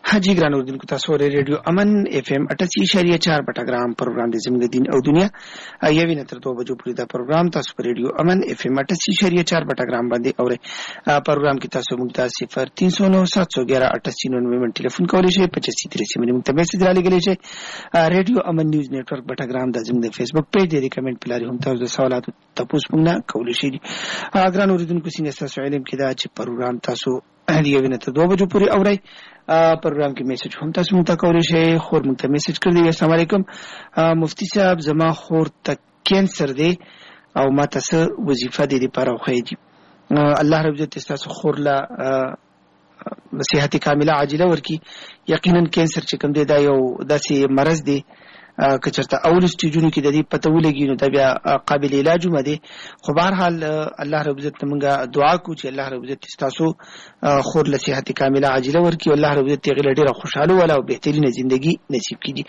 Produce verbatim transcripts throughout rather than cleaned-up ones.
हाजी ګران اوردونکو تاسو ور ریډیو امن اف ام اٹھاسی اشاریه چار پټاګرام پروګرام د زموږ دین او دنیا یوې نه تر دوه بجو پورې دا پروګرام تاسو پر ریډیو امن اف ام اٹھاسی اشاریه چار پټاګرام باندې اورئ. پروګرام کې تاسو موږ ته صفر تین سو نو سات سو ګیارہ اٹھاسی ننانوے باندې ټلیفون کولی شئ. پچاسی تریسي باندې موږ ته میسج را لګولی شئ. ریډیو امن نیوز نیټورک پټاګرام د زموږ د فیسبوک پیج دی. کمنټ پلاري هم تاسو د سوالاتو تاسو موږ نه کولی شئ. ګران اوردونکو څنګه تاسو علم کې دا چې پروګرام تاسو یوې نه تر دوه بجو پورې اورئ. پروګرام کې میسج هم تاسو مونږ ته کولی شئ. خور مونږ ته میسج کړی دی. السلام علیکم مفتی صاحب، زما خور ته کینسر دی او ما تاسو وظیفه دې لپاره خوښی دي. الله رب عزت تاسو خور لا صحت کامله عاجله ورکی. یقینا کینسر چې کوم دی دا یو داسې مرض دی که چېرته اول سټیجونو کې د دې پته ولګي نو دا بیا قابل علاج هم دی. خو بهرحال الله رب عزت ته موږ دعا کوو چې الله رب عزت ستاسو خور له صحت کامله عاجله ورکړي او الله رب عزت هغې له ډېره خوشحاله واله او بهترینه زندګي نصیب کړي.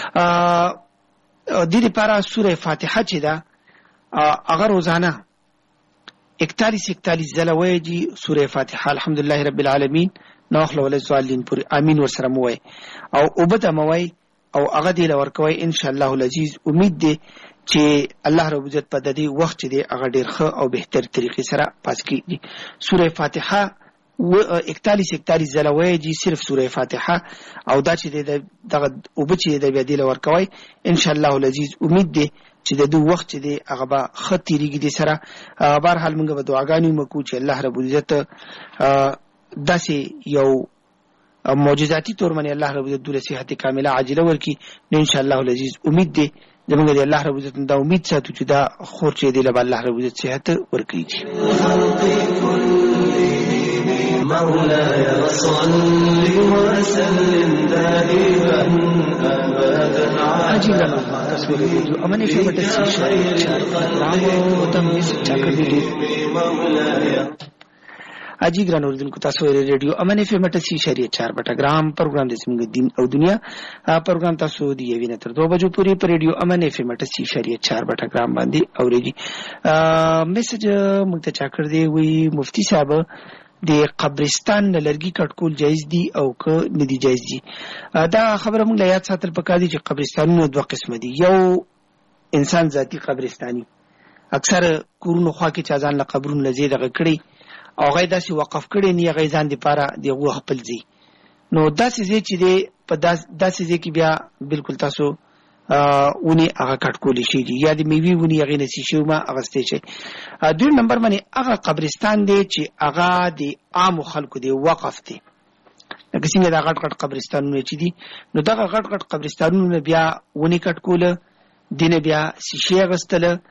دې لپاره سوره فاتحه چې ده هغه روزانه اکتالیس اکتالیس ځله وایي. سوره فاتحه الحمدلله رب العالمین ناخله ولا ضالین پورې امین ورسره مو وایي او اوبه ته مو وایي او هغه دی لور کوي ان شاء الله العزیز. امید دی چې الله رب عزت په دې وخت دی هغه ډیر ښه او بهتر طریقې سره پاس کیږي. سوره فاتحه و اکتالیس اکتالیس ځله وایي صرف سوره فاتحه او دا چې دی دغه اوبه چې دی بیا دی لور کوي ان شاء الله العزیز. امید دی چې د دوه وخت دی هغه به ښه تیریږي دي سره. بهرحال موږ به دعاګانې وکړو چې الله رب عزت داسې یو معجزاتي طور باندې الله رب عزت دوله صحت کامله عاجله ورکی نو ان شاء الله العزیز. امید دی زموږ دی الله رب عزت دا امید ساتو چې دا خور چې دی له الله رب عزت صحت ورکړي. مولاي صل وسلم دائما ابدا عاجلا تصوير امن في مدرسه رامو تم چاکړي مولاي. اجي ګران اوردونکو تاسو ریډیو امن اف ام اٹھاسی اشاریه چار پټاګرام پروګرام د زموږ دین او دنیا پروګرام تاسو دی یوې نه تر دوه بجو پورې پر ریډیو امن اف ام اٹھاسی اشاریه چار پټاګرام باندې اورېږي. میسج موږ ته چا کړ دی وی مفتی صاحب د قبرستان نه لرګي کټکول جایز دي او که نه دي جایز دي؟ دا خبره موږ له یاد ساتل پکار دي چې قبرستانونه دوه قسمه دي. یو انسان ذاتی قبرستاني، اکثر کورونو خوا کې چا ځان له قبرونو له ځای دغه کړي او هغه داسې وقف کړی نه هغه ځان دپاره د هغو خپل ځي. نو داسې ځای چې دی په داسې ځای کې بیا بالکل تاسو ونې هغه کټکولی شي دي یا د میوې ونې هغې نه څه شي ما اخیستی شئ. دویم نمبر باندې هغه قبرستان دی چې هغه د عامو خلکو دی، وقف دی. لکه څنګه دا غټ غټ قبرستانونه چې دي نو دغه غټ غټ قبرستانونه بیا ونې کټکوله، دې نه بیا شیشې اخیستله